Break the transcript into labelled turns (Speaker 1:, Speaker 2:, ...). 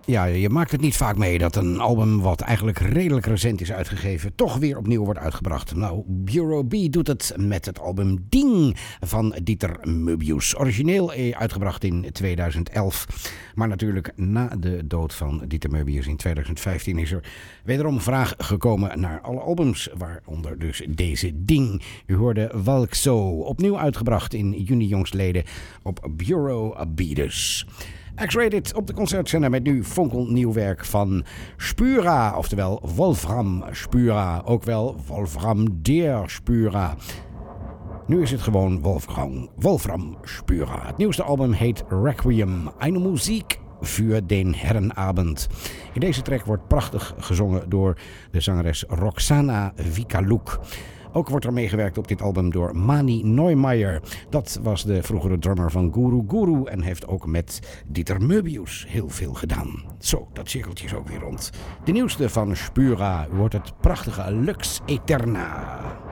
Speaker 1: Ja, je maakt het niet vaak mee dat een album wat eigenlijk redelijk recent is uitgegeven toch weer opnieuw wordt uitgebracht. Nou, Bureau B doet het met het album Ding van Dieter Möbius. Origineel uitgebracht in 2011. Maar natuurlijk na de dood van Dieter Möbius in 2015 is er wederom vraag gekomen naar alle albums. Waaronder dus deze Ding. U hoorde Walkzo, opnieuw uitgebracht in juni jongstleden op Bureau B dus. X-Rated op de concertzender met nu fonkelnieuw werk van Spura, oftewel Wolfram Spura, ook wel Wolfram der Spura. Nu is het gewoon Wolfram Spura. Het nieuwste album heet Requiem, eine Musik für den Herrenabend. In deze track wordt prachtig gezongen door de zangeres Roxana Vikaluk. Ook wordt er meegewerkt op dit album door Mani Neumeier. Dat was de vroegere drummer van Guru Guru en heeft ook met Dieter Möbius heel veel gedaan. Zo, dat cirkeltje is ook weer rond. De nieuwste van Spura wordt het prachtige Lux Eterna.